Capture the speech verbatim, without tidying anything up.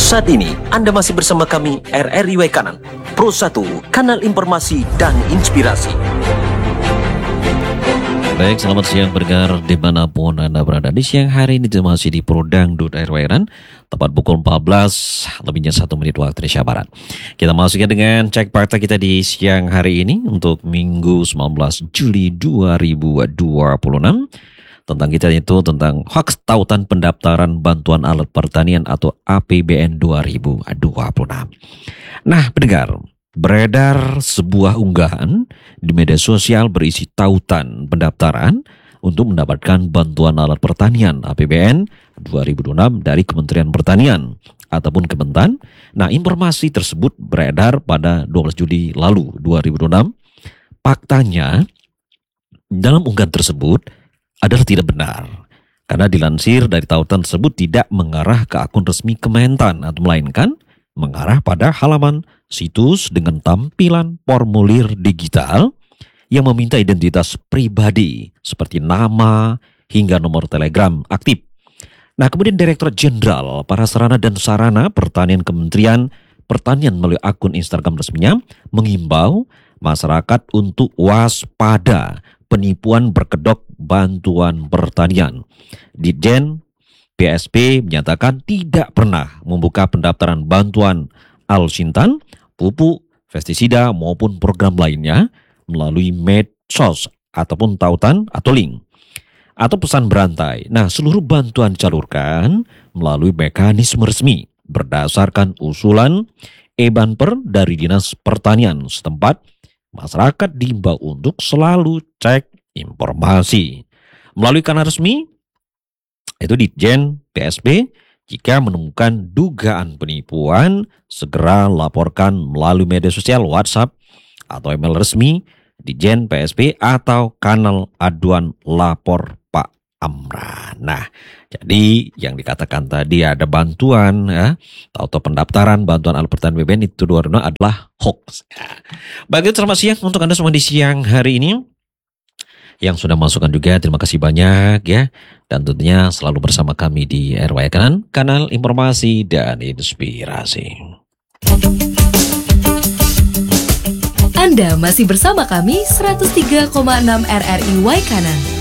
Saat ini Anda masih bersama kami R R I W Kanan, Pro satu, kanal informasi dan inspirasi. Baik, selamat siang pendengar dimanapun Anda berada. Di siang hari ini masih di Pro Dangdut R W Kanan, tepat pukul empat belas lebihnya satu menit waktu Indonesia Barat. Kita masukkan dengan cek fakta kita di siang hari ini untuk Minggu sembilan belas Juli dua ribu dua puluh enam. Tentang kita itu tentang hoaks tautan pendaftaran bantuan alat pertanian atau A P B N dua ribu dua puluh enam. Nah, pendengar, beredar sebuah unggahan di media sosial berisi tautan pendaftaran untuk mendapatkan bantuan alat pertanian A P B N dua ribu dua puluh enam dari Kementerian Pertanian ataupun Kementan. Nah, informasi tersebut beredar pada dua belas Juli lalu dua ribu dua puluh enam. Faktanya, dalam unggahan tersebut adalah tidak benar. Karena dilansir dari tautan tersebut tidak mengarah ke akun resmi Kementan atau melainkan mengarah pada halaman situs dengan tampilan formulir digital yang meminta identitas pribadi seperti nama hingga nomor telegram aktif. Nah, kemudian Direktur Jenderal Prasarana dan Sarana Pertanian Kementerian Pertanian melalui akun Instagram resminya mengimbau masyarakat untuk waspada penipuan berkedok bantuan pertanian. Ditjen P S P menyatakan tidak pernah membuka pendaftaran bantuan alsintan, pupuk, pestisida maupun program lainnya melalui medsos ataupun tautan atau link atau pesan berantai. Nah, seluruh bantuan disalurkan melalui mekanisme resmi berdasarkan usulan e-banper dari Dinas Pertanian setempat. Masyarakat diimbau untuk selalu cek informasi melalui kanal resmi itu Ditjen P S P. Jika menemukan dugaan penipuan, segera laporkan melalui media sosial, WhatsApp atau email resmi Ditjen P S P atau kanal aduan lapor Pak Amran. Nah, jadi yang dikatakan tadi ada bantuan ya, atau pendaftaran bantuan alat pertanian B B N itu dua ribu dua puluh enam adalah hoax. Ya. Baik, selamat siang untuk Anda semua di siang hari ini. Yang sudah masukkan juga terima kasih banyak ya. Dan tentunya selalu bersama kami di R W Kanan, kanal informasi dan inspirasi. Anda masih bersama kami seratus tiga koma enam R R I W Kanan.